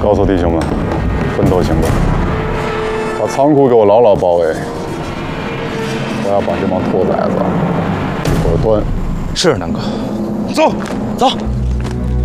告诉弟兄们，分头行动，把仓库给我牢牢包围。我要把这帮兔崽子给我端。 是南哥， 走。 走。